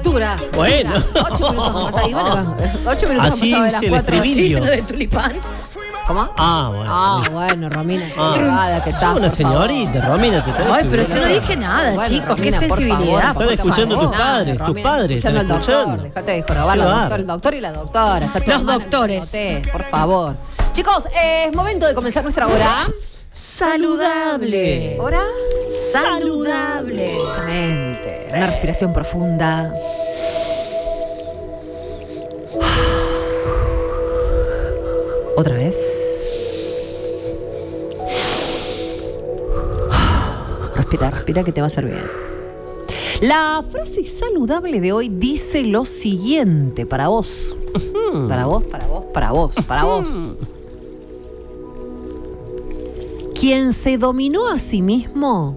altura. Bueno. 8 minutos más ahí. Bueno, 8 minutos Así han pasado de es las el 4. estribillo. ¿Sí, lo de tulipán? ¿Cómo? Bueno. Romina. Ah. Drogada que estás, Una por señorita, favor. Romina, te Ay, pero yo no dije nada, Bueno, chicos. Romina, Qué por sensibilidad. favor, Están escuchando por tus favor. padres, Nada, tus Romina, padres escuchando están al doctor. escuchando. Dejate de jorobar Qué al bárbaro. el doctor y la doctora. Está tu Los hermana, doctores. Por favor. Chicos, es momento de comenzar nuestra hora. Saludable. ¿Hora? Saludable. Exactamente. Una respiración profunda. Otra vez. Respira que te va a hacer bien. La frase saludable de hoy dice lo siguiente para vos. Para vos. Quien se dominó a sí mismo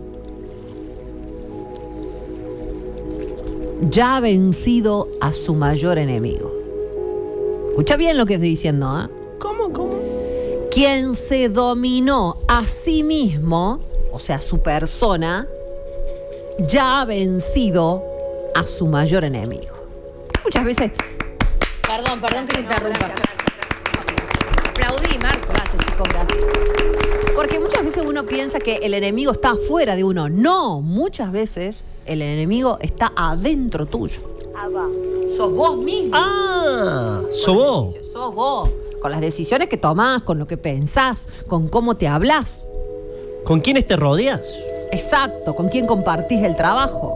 ya ha vencido a su mayor enemigo. Escucha bien lo que estoy diciendo, ¿eh? ¿Cómo? Quien se dominó a sí mismo, o sea, su persona, ya ha vencido a su mayor enemigo. Muchas veces... Perdón que te interrumpa. Gracias. Aplaudí, Marco. Gracias, chicos, gracias. Porque muchas veces uno piensa que el enemigo está afuera de uno. No, muchas veces el enemigo está adentro tuyo. Sos vos mismo. Sos vos. Sos vos. Con las decisiones que tomás, con lo que pensás, con cómo te hablás. ¿Con quiénes te rodeas? Exacto, con quién compartís el trabajo.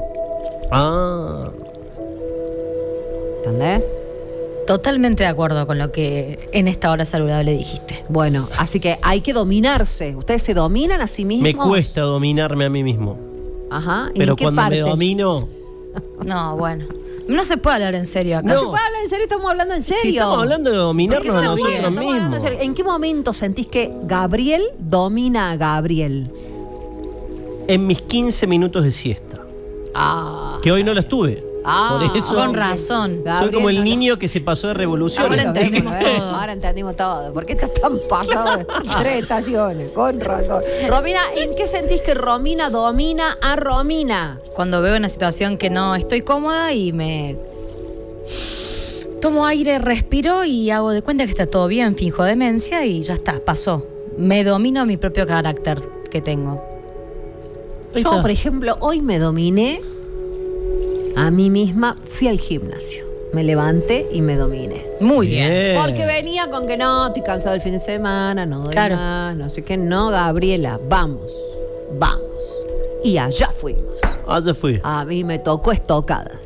¿Entendés? Totalmente de acuerdo con lo que en esta hora saludable dijiste. Bueno, así que hay que dominarse. ¿Ustedes se dominan a sí mismos? Me cuesta dominarme a mí mismo. Ajá. ¿Y Pero en qué cuando parte? me domino... No, bueno. No se puede hablar en serio acá. No se puede hablar en serio, estamos hablando en serio. Si estamos hablando de dominarnos a nosotros Estamos hablando en mismos. serio. ¿En qué momento sentís que Gabriel domina a Gabriel? En mis 15 minutos de siesta. Que hoy no las tuve. Por eso Con razón. soy como el niño que se pasó de revolución. Ahora entendimos todo. Ahora entendimos todo. ¿Por qué estás tan pasado? 3 estaciones, con razón. Romina, ¿en qué sentís que Romina domina a Romina? Cuando veo una situación que no estoy cómoda y me tomo aire, respiro y hago de cuenta que está todo bien, finjo demencia y ya está, pasó. Me domino mi propio carácter que tengo. Yo, por ejemplo, hoy me dominé a mí misma, fui al gimnasio. Me levanté y me dominé. Muy bien. Porque venía con que no, estoy cansado el fin de semana, no doy Claro. más, no sé qué. No, Gabriela, vamos. Y allá fuimos. Allá fui. A mí me tocó estocadas.